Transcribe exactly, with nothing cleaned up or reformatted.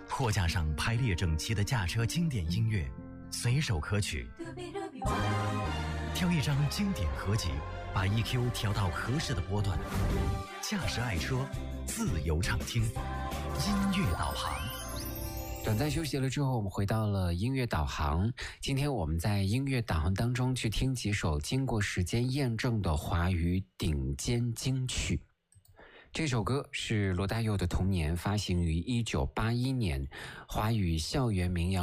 货架上排列整齐的驾车经典音乐，随手可取。挑一张经典合集，把 E Q 调到合适的波段，驾驶爱车，自由畅听，音乐导航。 短暂休息了之后，我们回到了音乐导航。今天我们在音乐导航当中去听几首经过时间验证的华语顶尖金曲。这首歌是罗大佑的童年，发行于一九八一年，华语校园民谣